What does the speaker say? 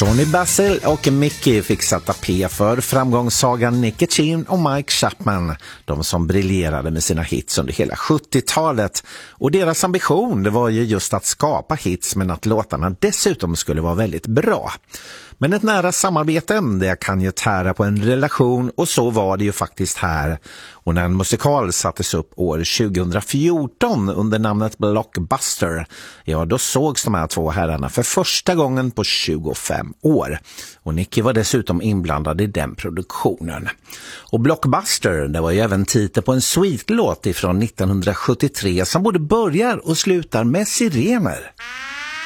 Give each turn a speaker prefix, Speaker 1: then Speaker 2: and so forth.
Speaker 1: Johnny Basil och Mickey fick sätta P för framgångssagan Nicky Chin och Mike Chapman, de som briljerade med sina hits under hela 70-talet. Och deras ambition, det var ju just att skapa hits, men att låtarna dessutom skulle vara väldigt bra. Men ett nära samarbete, det kan ju tära på en relation, och så var det ju faktiskt här. Och när en musikal sattes upp år 2014 under namnet Blockbuster, ja då sågs de här två herrarna för första gången på 25 år. Och Nicky var dessutom inblandad i den produktionen. Och Blockbuster, det var ju även titel på en sweet-låt ifrån 1973 som både börjar och slutar med sirener.